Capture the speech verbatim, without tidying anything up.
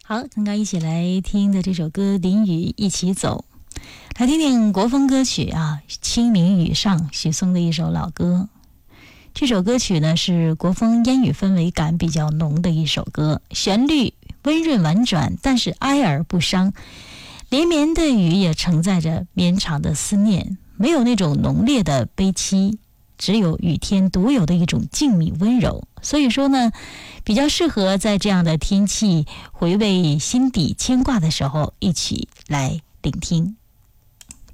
好，刚刚一起来听的这首歌《淋雨一起走》，来听听国风歌曲啊，《清明雨上》，许嵩的一首老歌。这首歌曲呢是国风烟雨氛围感比较浓的一首歌，旋律温润婉转，但是哀而不伤。连绵的雨也承载着绵长的思念，没有那种浓烈的悲戚，只有雨天独有的一种静谧温柔。所以说呢，比较适合在这样的天气回味心底牵挂的时候一起来聆听。